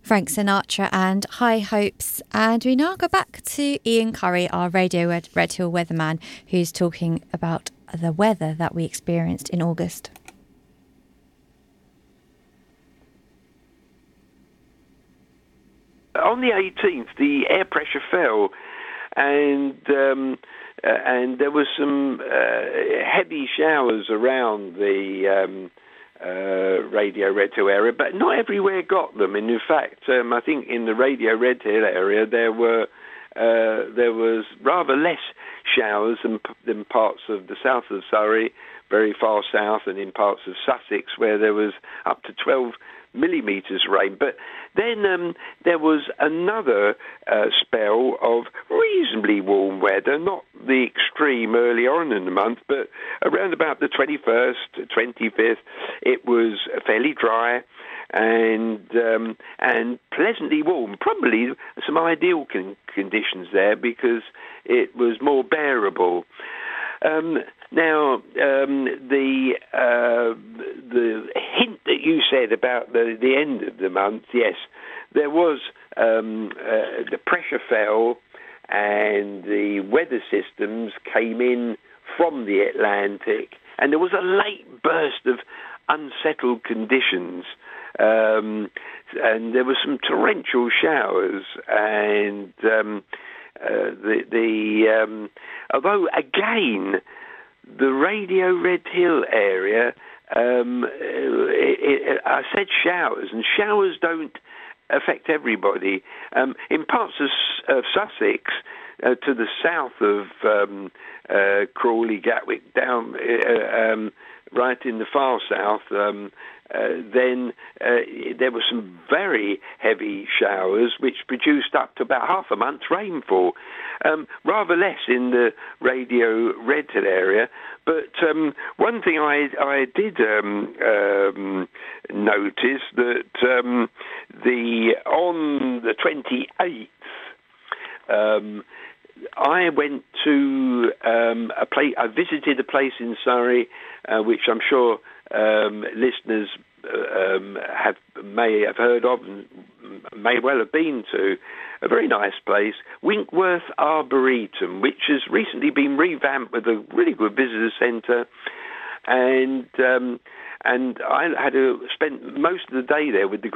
Frank Sinatra and High Hopes. And we now go back to Ian Curry, our Radio Red Hill weatherman, who's talking about the weather that we experienced in August. On the 18th, the air pressure fell, and there was some heavy showers around the Radio Red Hill area, but not everywhere got them. And in fact, I think in the Radio Red Hill area there was rather less showers than parts of the south of Surrey, very far south, and in parts of Sussex where there was up to 12 millimetres rain. But then there was another spell of reasonably warm weather, not the extreme early on in the month, but around about the 21st, 25th, it was fairly dry and pleasantly warm. Probably some ideal conditions there because it was more bearable. Now, the hint that you said about the end of the month, yes, there was the pressure fell and the weather systems came in from the Atlantic, and there was a late burst of unsettled conditions, and there were some torrential showers, and although again the Radio Red Hill area, I said showers, and showers don't affect everybody. In parts of Sussex, to the south of Crawley, Gatwick, down right in the far south, then there were some very heavy showers which produced up to about half a month's rainfall. Rather less in the Radio Red Hill area, but one thing I did notice that on the 28th, I went to a place. I visited a place in Surrey, which I'm sure listeners may have heard of and may well have been to. A very nice place, Winkworth Arboretum, which has recently been revamped with a really good visitor centre, and I had spent most of the day there with the